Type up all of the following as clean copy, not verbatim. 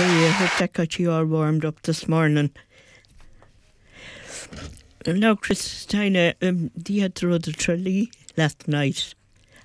Okay, I hope that got you all warmed up this morning. Now, Christina, you had to run the Tralee last night.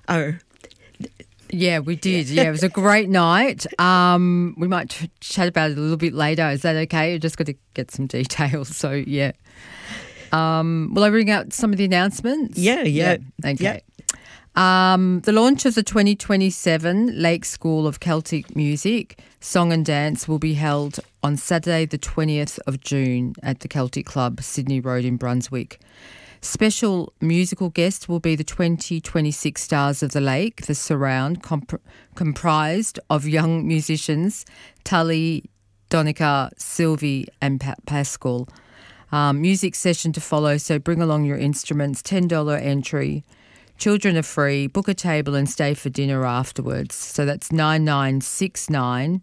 Yeah, we did. Yeah, it was a great night. We might chat about it a little bit later. Is that okay? I just got to get some details. So, yeah. Will I bring out some of the announcements? Yeah. Okay. Yeah. The launch of the 2027 Lake School of Celtic Music Song and Dance will be held on Saturday the 20th of June at the Celtic Club, Sydney Road in Brunswick. Special musical guests will be the 2026 Stars of the Lake, the Surround, comprised of young musicians Tully, Donica, Sylvie and Pascal. Music session to follow, so bring along your instruments, $10 entry. Children are free. Book a table and stay for dinner afterwards. So that's 9969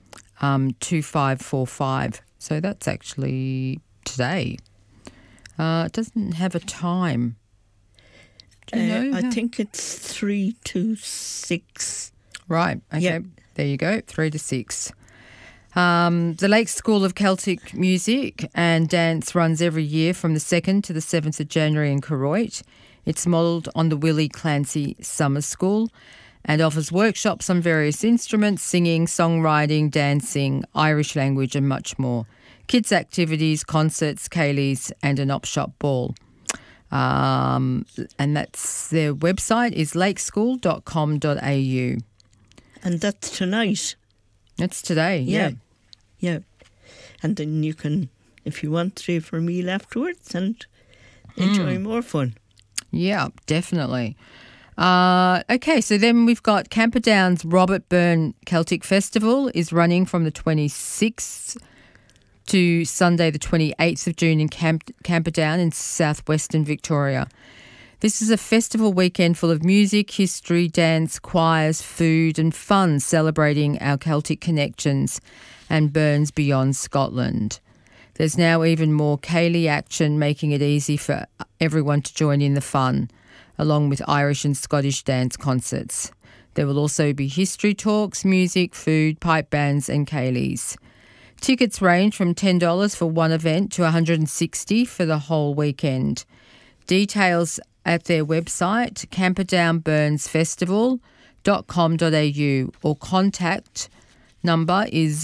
2545. So that's actually today. It doesn't have a time. Do you know? I think it's 3 to 6. Right. Okay. Yep. There you go. 3 to 6. The Lake School of Celtic Music and Dance runs every year from the 2nd to the 7th of January in Koroit. It's modelled on the Willie Clancy Summer School and offers workshops on various instruments, singing, songwriting, dancing, Irish language and much more. Kids' activities, concerts, ceilidhs and an op-shop ball. And that's their website is lakeschool.com.au. And that's tonight. That's today, yeah. And then you can, if you want, stay for a meal afterwards and enjoy more fun. Yeah, definitely. Okay, so then we've got Camperdown's Robert Byrne Celtic Festival is running from the 26th to Sunday the 28th of June in Camperdown in southwestern Victoria. This is a festival weekend full of music, history, dance, choirs, food and fun celebrating our Celtic connections and Burns beyond Scotland. There's now even more ceilidh action, making it easy for everyone to join in the fun, along with Irish and Scottish dance concerts. There will also be history talks, music, food, pipe bands and ceilidhs. Tickets range from $10 for one event to $160 for the whole weekend. Details at their website, camperdownburnsfestival.com.au, or contact number is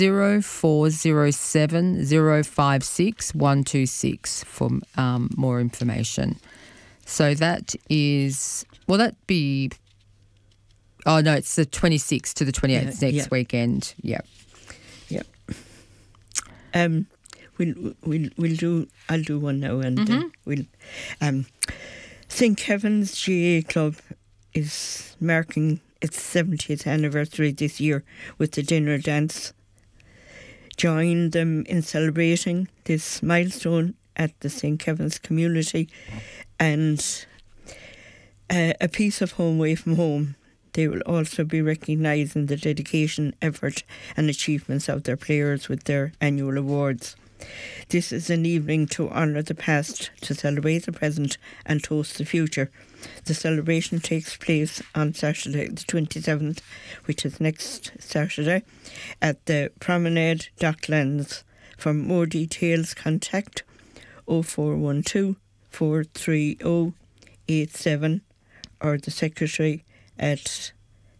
0407 056 126 for more information. So that is, will that be, oh no, it's the 26th to the 28th next weekend. Yeah. Yeah. I'll do one now and we'll, St. Kevin's GA Club is marking its 70th anniversary this year with the dinner dance. Join them in celebrating this milestone at the St. Kevin's community and a piece of home away from home. They will also be recognising the dedication, effort and achievements of their players with their annual awards. This is an evening to honour the past, to celebrate the present and toast the future. The celebration takes place on Saturday the 27th, which is next Saturday, at the Promenade Docklands. For more details, contact 0412 430 87 or the secretary at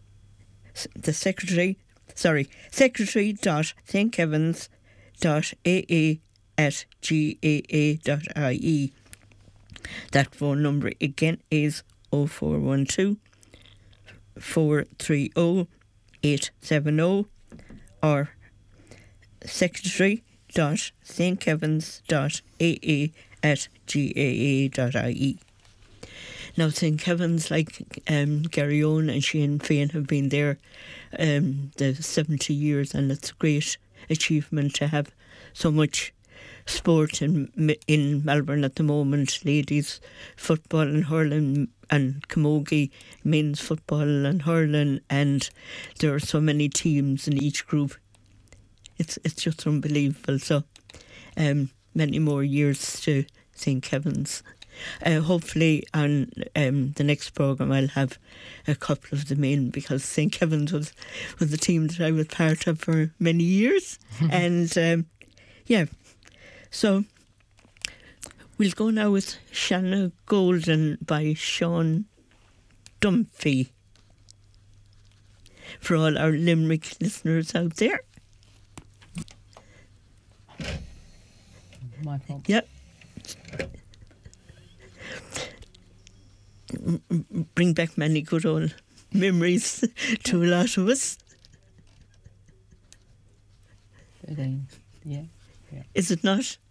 secretary.stkevin's.aa@gaa.ie. That phone number again is 0412 430 870 or secretary.stkevin's.aa@gaa.ie. Now, St. Kevin's, like Gary Owen and Shane Fain have been there the 70 years, and it's a great achievement to have so much sport in Melbourne at the moment. Ladies football and hurling and camogie, men's football and hurling, and there are so many teams in each group. It's just unbelievable. So many more years to St. Kevin's. Hopefully on the next programme I'll have a couple of them in, because St. Kevin's was the team that I was part of for many years. And yeah, so we'll go now with Shanna Golden by Sean Dunphy, for all our Limerick listeners out there. My fault. Yep. Bring back many good old memories to a lot of us. 13, yeah. Is it not?